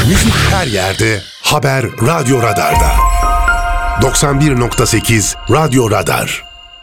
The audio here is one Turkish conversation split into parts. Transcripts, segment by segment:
Müzik her yerde, haber Radyo Radar'da. 91.8 Radyo Radar.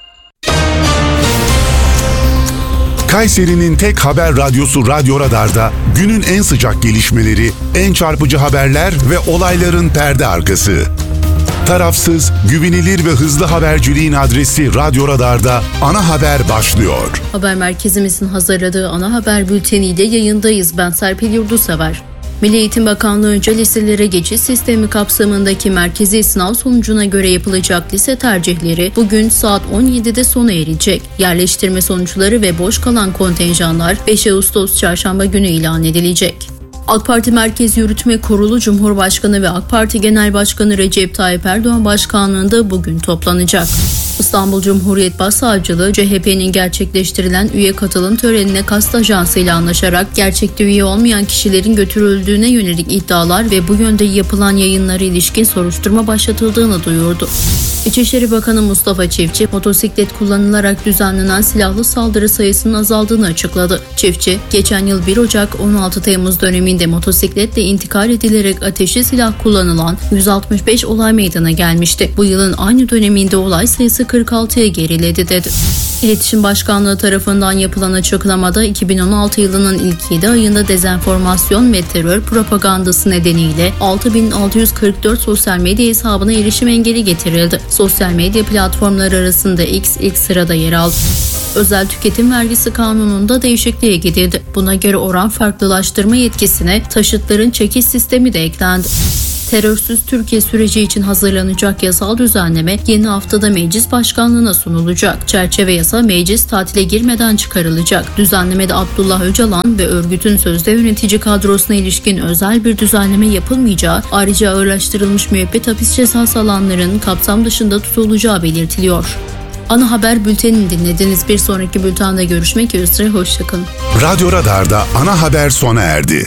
Kayseri'nin tek haber radyosu Radyo Radar'da günün en sıcak gelişmeleri, en çarpıcı haberler ve olayların perde arkası. Tarafsız, güvenilir ve hızlı haberciliğin adresi Radyo Radar'da ana haber başlıyor. Haber merkezimizin hazırladığı ana haber bülteniyle yayındayız. Ben Serpil Yurdusever. Milli Eğitim Bakanlığı önce liselere geçiş sistemi kapsamındaki merkezi sınav sonucuna göre yapılacak lise tercihleri bugün saat 17'de sona erecek. Yerleştirme sonuçları ve boş kalan kontenjanlar 5 Ağustos Çarşamba günü ilan edilecek. AK Parti Merkez Yürütme Kurulu Cumhurbaşkanı ve AK Parti Genel Başkanı Recep Tayyip Erdoğan başkanlığında bugün toplanacak. İstanbul Cumhuriyet Başsavcılığı, CHP'nin gerçekleştirilen üye katılım törenine kast ajansıyla anlaşarak gerçekte üye olmayan kişilerin götürüldüğüne yönelik iddialar ve bu yönde yapılan yayınlara ilişkin soruşturma başlatıldığını duyurdu. İçişleri Bakanı Mustafa Çiftçi, motosiklet kullanılarak düzenlenen silahlı saldırı sayısının azaldığını açıkladı. Çiftçi, geçen yıl 1 Ocak 16 Temmuz döneminde motosikletle intikal edilerek ateşli silah kullanılan 165 olay meydana gelmişti. Bu yılın aynı döneminde olay sayısı 46'ya geriledi dedi. İletişim Başkanlığı tarafından yapılan açıklamada 2016 yılının ilk 7 ayında dezenformasyon ve terör propagandası nedeniyle 6.644 sosyal medya hesabına erişim engeli getirildi. Sosyal medya platformları arasında X ilk sırada yer aldı. Özel tüketim vergisi kanununda değişikliğe gidildi. Buna göre oran farklılaştırma yetkisine taşıtların çekiş sistemi de eklendi. Terörsüz Türkiye süreci için hazırlanacak yasal düzenleme yeni haftada meclis başkanlığına sunulacak. Çerçeve yasa meclis tatile girmeden çıkarılacak. Düzenlemede Abdullah Öcalan ve örgütün sözde yönetici kadrosuna ilişkin özel bir düzenleme yapılmayacağı, ayrıca ağırlaştırılmış müebbet hapis cezası alanların kapsam dışında tutulacağı belirtiliyor. Ana haber bültenini dinlediniz. Bir sonraki bültende görüşmek üzere. Hoşçakalın. Radyo Radar'da ana haber sona erdi.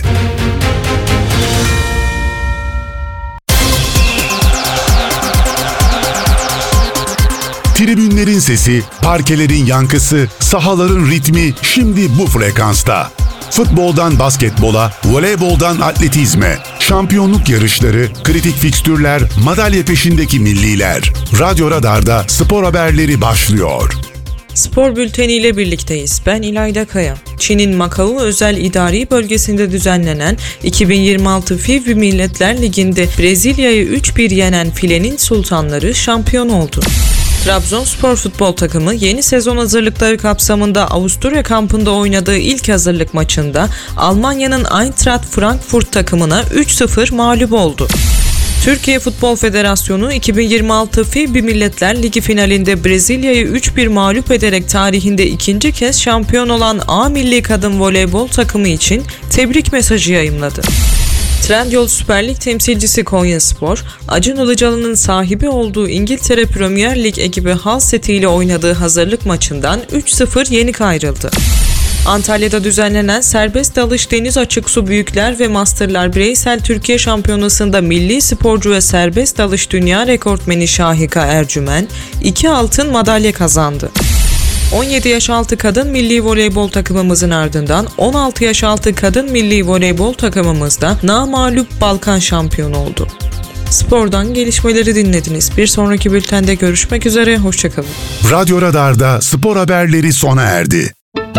Tribünlerin sesi, parkelerin yankısı, sahaların ritmi şimdi bu frekansta. Futboldan basketbola, voleyboldan atletizme, şampiyonluk yarışları, kritik fikstürler, madalya peşindeki milliler. Radyo Radar'da spor haberleri başlıyor. Spor bülteniyle birlikteyiz. Ben İlayda Kaya. Çin'in Macao özel idari bölgesinde düzenlenen 2026 FIBA Milletler Ligi'nde Brezilya'yı 3-1 yenen filenin sultanları şampiyon oldu. Trabzonspor futbol takımı yeni sezon hazırlıkları kapsamında Avusturya kampında oynadığı ilk hazırlık maçında Almanya'nın Eintracht Frankfurt takımına 3-0 mağlup oldu. Türkiye Futbol Federasyonu 2026 FIBA Milletler Ligi finalinde Brezilya'yı 3-1 mağlup ederek tarihinde ikinci kez şampiyon olan A Milli Kadın Voleybol takımı için tebrik mesajı yayımladı. Trendyol Süper Lig temsilcisi Konyaspor, Acun Ilıcalı'nın sahibi olduğu İngiltere Premier Lig ekibi Hull City ile oynadığı hazırlık maçından 3-0 yenik ayrıldı. Antalya'da düzenlenen serbest dalış deniz açık su büyükler ve masterlar bireysel Türkiye Şampiyonası'nda milli sporcu ve serbest dalış dünya rekortmeni Şahika Ercümen 2 altın madalya kazandı. 17 yaş altı kadın milli voleybol takımımızın ardından 16 yaş altı kadın milli voleybol takımımız da namağlup Balkan şampiyonu oldu. Spordan gelişmeleri dinlediniz. Bir sonraki bültende görüşmek üzere, hoşçakalın. Radyo Radar'da spor haberleri sona erdi.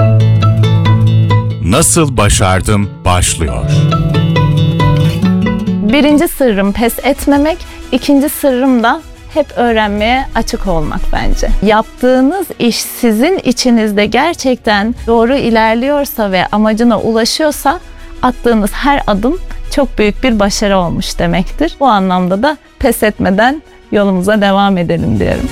Nasıl başardım başlıyor. Birinci sırrım pes etmemek, ikinci sırrım da hep öğrenmeye açık olmak bence. Yaptığınız iş sizin içinizde gerçekten doğru ilerliyorsa ve amacına ulaşıyorsa attığınız her adım çok büyük bir başarı olmuş demektir. Bu anlamda da pes etmeden yolumuza devam edelim diyorum.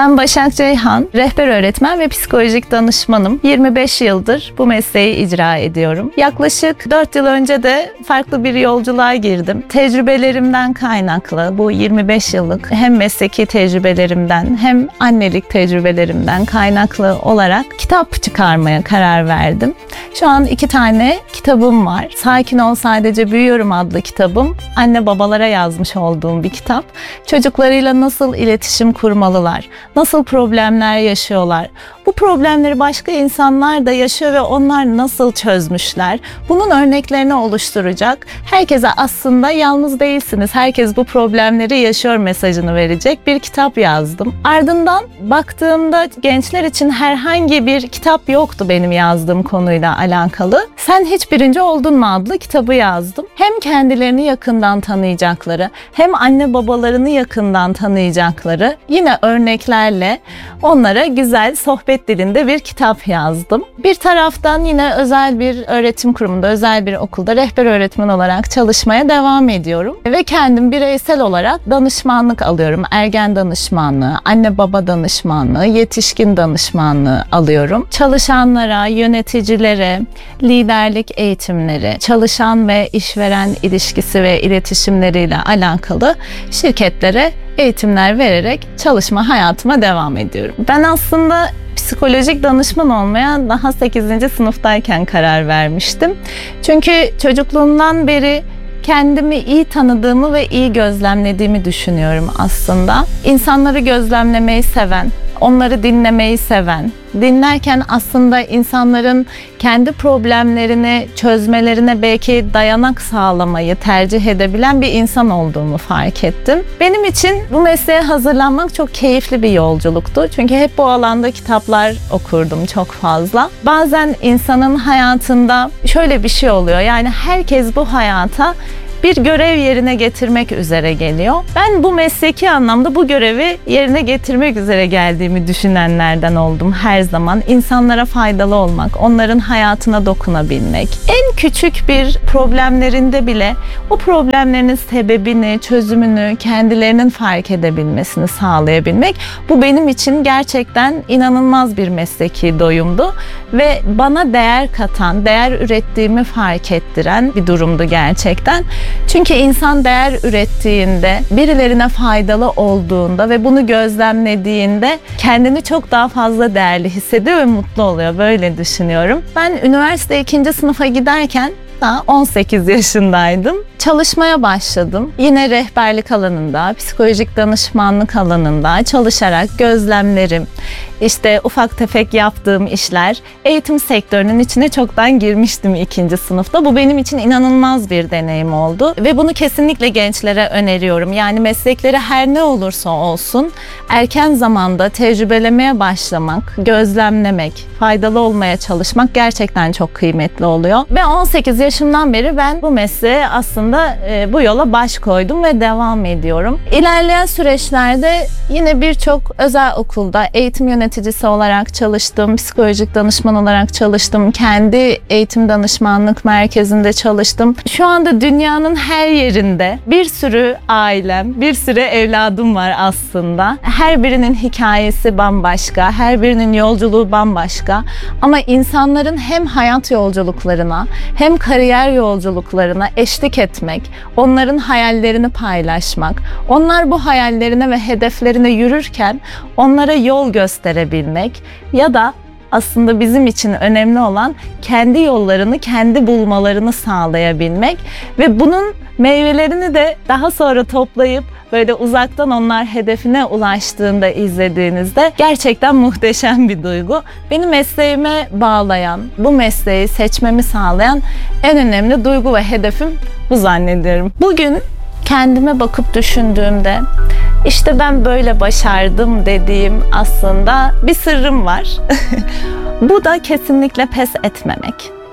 Ben Başak Ceyhan, rehber öğretmen ve psikolojik danışmanım. 25 yıldır bu mesleği icra ediyorum. Yaklaşık 4 yıl önce de farklı bir yolculuğa girdim. Tecrübelerimden kaynaklı, bu 25 yıllık hem mesleki tecrübelerimden hem annelik tecrübelerimden kaynaklı olarak kitap çıkarmaya karar verdim. Şu an 2 tane kitabım var. Sakin Ol Sadece Büyüyorum adlı kitabım. Anne babalara yazmış olduğum bir kitap. Çocuklarıyla nasıl iletişim kurmalılar? Nasıl problemler yaşıyorlar? Bu problemleri başka insanlar da yaşıyor ve onlar nasıl çözmüşler? Bunun örneklerini oluşturacak. Herkese aslında yalnız değilsiniz, herkes bu problemleri yaşıyor mesajını verecek bir kitap yazdım. Ardından baktığımda gençler için herhangi bir kitap yoktu benim yazdığım konuyla alakalı. Sen Hiç Birinci Oldun mu adlı kitabı yazdım. Hem kendilerini yakından tanıyacakları, hem anne babalarını yakından tanıyacakları yine örneklerle onlara güzel sohbet dilinde bir kitap yazdım. Bir taraftan yine özel bir öğretim kurumunda, özel bir okulda rehber öğretmen olarak çalışmaya devam ediyorum. Ve kendim bireysel olarak danışmanlık alıyorum. Ergen danışmanlığı, anne baba danışmanlığı, yetişkin danışmanlığı alıyorum. Çalışanlara, yöneticilere, liderlik eğitimleri, çalışan ve işveren ilişkisi ve iletişimleriyle alakalı şirketlere eğitimler vererek çalışma hayatıma devam ediyorum. Ben aslında psikolojik danışman olmaya daha 8. sınıftayken karar vermiştim. Çünkü çocukluğumdan beri kendimi iyi tanıdığımı ve iyi gözlemlediğimi düşünüyorum aslında. İnsanları gözlemlemeyi seven, onları dinlemeyi seven, dinlerken aslında insanların kendi problemlerini çözmelerine belki dayanak sağlamayı tercih edebilen bir insan olduğumu fark ettim. Benim için bu mesleğe hazırlanmak çok keyifli bir yolculuktu. Çünkü hep bu alanda kitaplar okurdum çok fazla. Bazen insanın hayatında şöyle bir şey oluyor. Yani herkes bu hayata bir görev yerine getirmek üzere geliyor. Ben bu mesleki anlamda bu görevi yerine getirmek üzere geldiğimi düşünenlerden oldum her zaman. İnsanlara faydalı olmak, onların hayatına dokunabilmek. En küçük bir problemlerinde bile o problemlerin sebebini, çözümünü kendilerinin fark edebilmesini sağlayabilmek. Bu benim için gerçekten inanılmaz bir mesleki doyumdu ve bana değer katan, değer ürettiğimi fark ettiren bir durumdu gerçekten. Çünkü insan değer ürettiğinde, birilerine faydalı olduğunda ve bunu gözlemlediğinde kendini çok daha fazla değerli hissediyor ve mutlu oluyor. Böyle düşünüyorum. Ben üniversite 2. sınıfa giderken daha 18 yaşındaydım. Çalışmaya başladım. Yine rehberlik alanında, psikolojik danışmanlık alanında çalışarak gözlemlerim, işte ufak tefek yaptığım işler, eğitim sektörünün içine çoktan girmiştim 2. sınıfta. Bu benim için inanılmaz bir deneyim oldu ve bunu kesinlikle gençlere öneriyorum. Yani meslekleri her ne olursa olsun erken zamanda tecrübelemeye başlamak, gözlemlemek, faydalı olmaya çalışmak gerçekten çok kıymetli oluyor. Ve 18 yaşımdan beri ben bu mesleğe aslında bu yola baş koydum ve devam ediyorum. İlerleyen süreçlerde yine birçok özel okulda eğitim yöneticisi olarak çalıştım, psikolojik danışman olarak çalıştım, kendi eğitim danışmanlık merkezinde çalıştım. Şu anda dünyanın her yerinde bir sürü ailem, bir sürü evladım var aslında. Her birinin hikayesi bambaşka, her birinin yolculuğu bambaşka. Ama insanların hem hayat yolculuklarına hem kariyer yolculuklarına eşlik etmek, onların hayallerini paylaşmak, onlar bu hayallerine ve hedeflerine yürürken onlara yol gösterebilmek ya da aslında bizim için önemli olan kendi yollarını, kendi bulmalarını sağlayabilmek ve bunun meyvelerini de daha sonra toplayıp böyle uzaktan onlar hedefine ulaştığında izlediğinizde gerçekten muhteşem bir duygu. Beni mesleğime bağlayan, bu mesleği seçmemi sağlayan en önemli duygu ve hedefim bu zannediyorum. Bugün kendime bakıp düşündüğümde işte ben böyle başardım dediğim aslında bir sırrım var. Bu da kesinlikle pes etmemek.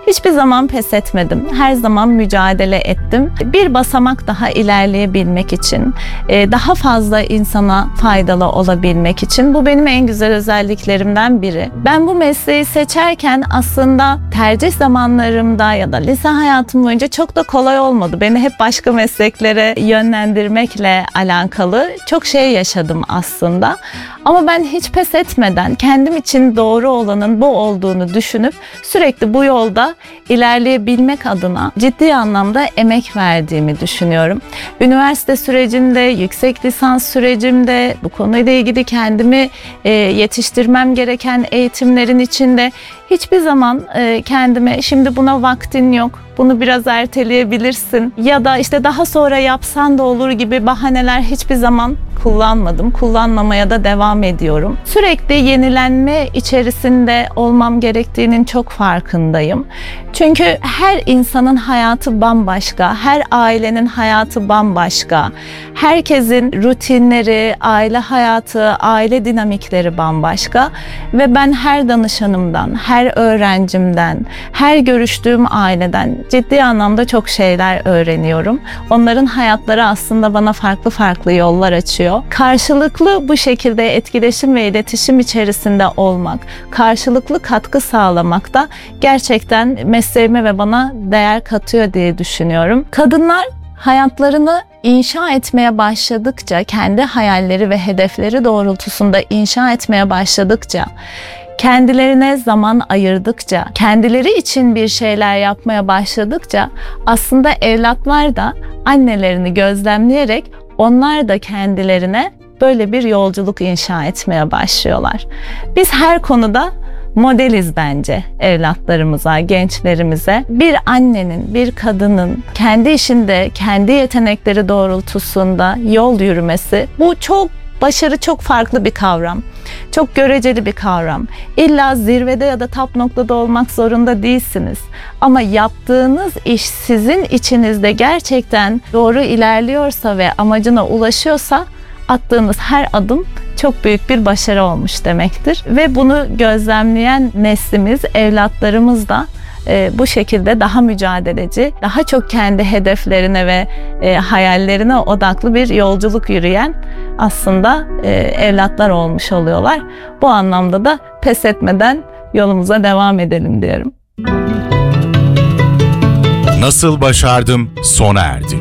Hiçbir zaman pes etmedim. Her zaman mücadele ettim. Bir basamak daha ilerleyebilmek için, daha fazla insana faydalı olabilmek için. Bu benim en güzel özelliklerimden biri. Ben bu mesleği seçerken aslında tercih zamanlarımda ya da lise hayatım boyunca çok da kolay olmadı. Beni hep başka mesleklere yönlendirmekle alakalı çok şey yaşadım aslında. Ama ben hiç pes etmeden kendim için doğru olanın bu olduğunu düşünüp sürekli bu yolda ilerleyebilmek adına ciddi anlamda emek verdiğimi düşünüyorum. Üniversite sürecimde, yüksek lisans sürecimde, bu konuyla ilgili kendimi yetiştirmem gereken eğitimlerin içinde hiçbir zaman kendime şimdi buna vaktin yok, bunu biraz erteleyebilirsin ya da işte daha sonra yapsan da olur gibi bahaneler hiçbir zaman kullanmadım. Kullanmamaya da devam ediyorum. Sürekli yenilenme içerisinde olmam gerektiğinin çok farkındayım. Çünkü her insanın hayatı bambaşka, her ailenin hayatı bambaşka. Herkesin rutinleri, aile hayatı, aile dinamikleri bambaşka ve ben her danışanımdan, her öğrencimden, her görüştüğüm aileden ciddi anlamda çok şeyler öğreniyorum. Onların hayatları aslında bana farklı farklı yollar açıyor. Karşılıklı bu şekilde etkileşim ve iletişim içerisinde olmak, karşılıklı katkı sağlamak da gerçekten mesleğime ve bana değer katıyor diye düşünüyorum. Kadınlar hayatlarını inşa etmeye başladıkça, kendi hayalleri ve hedefleri doğrultusunda inşa etmeye başladıkça, kendilerine zaman ayırdıkça, kendileri için bir şeyler yapmaya başladıkça aslında evlatlar da annelerini gözlemleyerek onlar da kendilerine böyle bir yolculuk inşa etmeye başlıyorlar. Biz her konuda modeliz bence evlatlarımıza, gençlerimize. Bir annenin, bir kadının kendi işinde, kendi yetenekleri doğrultusunda yol yürümesi, bu başarı çok farklı bir kavram. Çok göreceli bir kavram. İlla zirvede ya da top noktada olmak zorunda değilsiniz. Ama yaptığınız iş sizin içinizde gerçekten doğru ilerliyorsa ve amacına ulaşıyorsa attığınız her adım çok büyük bir başarı olmuş demektir. Ve bunu gözlemleyen neslimiz, evlatlarımız da bu şekilde daha mücadeleci, daha çok kendi hedeflerine ve hayallerine odaklı bir yolculuk yürüyen aslında evlatlar olmuş oluyorlar. Bu anlamda da pes etmeden yolumuza devam edelim diyorum. Nasıl başardım sona erdi.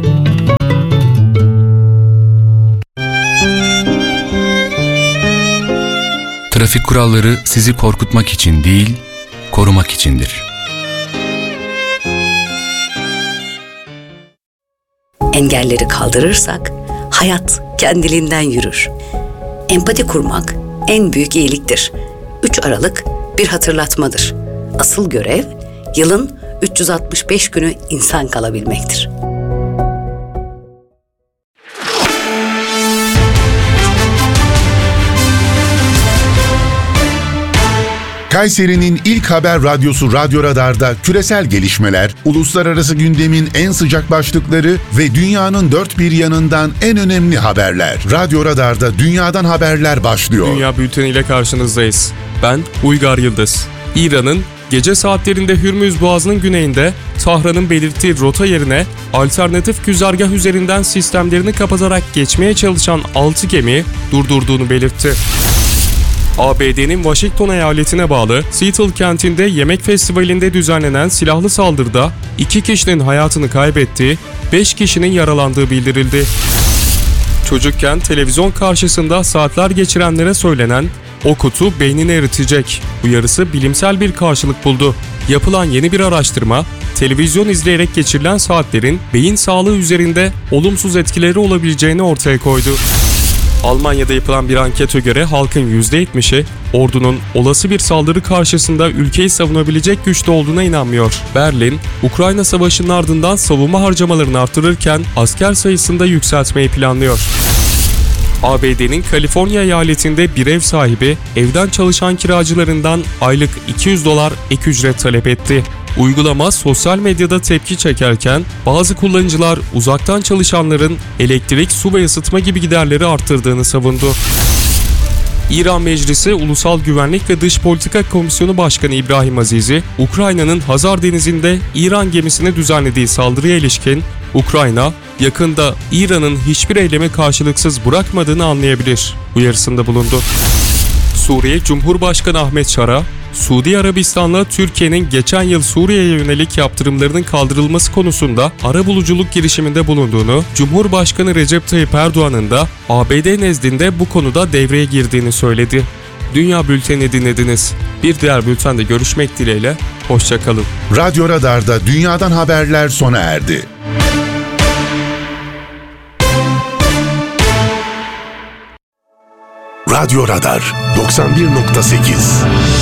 Trafik kuralları sizi korkutmak için değil, korumak içindir. Engelleri kaldırırsak hayat kendiliğinden yürür. Empati kurmak en büyük iyiliktir. 3 Aralık bir hatırlatmadır. Asıl görev yılın 365 günü insan kalabilmektir. Kayseri'nin ilk haber radyosu Radyo Radar'da küresel gelişmeler, uluslararası gündemin en sıcak başlıkları ve dünyanın dört bir yanından en önemli haberler. Radyo Radar'da dünyadan haberler başlıyor. Dünya Bülteni ile karşınızdayız. Ben Uygar Yıldız. İran'ın gece saatlerinde Hürmüz Boğazı'nın güneyinde Tahran'ın belirttiği rota yerine alternatif güzergah üzerinden sistemlerini kapatarak geçmeye çalışan 6 gemi durdurduğunu belirtti. ABD'nin Washington eyaletine bağlı Seattle kentinde yemek festivalinde düzenlenen silahlı saldırıda 2 kişinin hayatını kaybettiği, 5 kişinin yaralandığı bildirildi. Çocukken televizyon karşısında saatler geçirenlere söylenen "O kutu beynini eritecek" uyarısı bilimsel bir karşılık buldu. Yapılan yeni bir araştırma, televizyon izleyerek geçirilen saatlerin beyin sağlığı üzerinde olumsuz etkileri olabileceğini ortaya koydu. Almanya'da yapılan bir ankete göre halkın %70'i ordunun olası bir saldırı karşısında ülkeyi savunabilecek güçte olduğuna inanmıyor. Berlin, Ukrayna Savaşı'nın ardından savunma harcamalarını artırırken asker sayısını da yükseltmeyi planlıyor. ABD'nin Kaliforniya eyaletinde bir ev sahibi evden çalışan kiracılarından aylık $200 ek ücret talep etti. Uygulama sosyal medyada tepki çekerken bazı kullanıcılar uzaktan çalışanların elektrik, su ve ısıtma gibi giderleri arttırdığını savundu. İran Meclisi Ulusal Güvenlik ve Dış Politika Komisyonu Başkanı İbrahim Azizi, Ukrayna'nın Hazar Denizi'nde İran gemisine düzenlediği saldırıya ilişkin Ukrayna, yakında İran'ın hiçbir eylemi karşılıksız bırakmadığını anlayabilir uyarısında bulundu. Suriye Cumhurbaşkanı Ahmet Şara, Suudi Arabistan'la Türkiye'nin geçen yıl Suriye'ye yönelik yaptırımlarının kaldırılması konusunda arabuluculuk girişiminde bulunduğunu, Cumhurbaşkanı Recep Tayyip Erdoğan'ın da ABD nezdinde bu konuda devreye girdiğini söyledi. Dünya Bülteni dinlediniz. Bir diğer bültende görüşmek dileğiyle, hoşça kalın. Radyo Radar'da dünyadan haberler sona erdi. Radyo Radar 91.8